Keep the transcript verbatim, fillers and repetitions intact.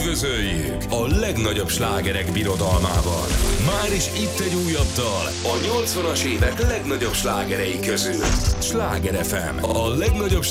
Üdvözöljük a legnagyobb slágerek birodalmában. Már is itt egy újabb dal a nyolcvanas évek legnagyobb slágerei közül. Sláger ef em, a legnagyobb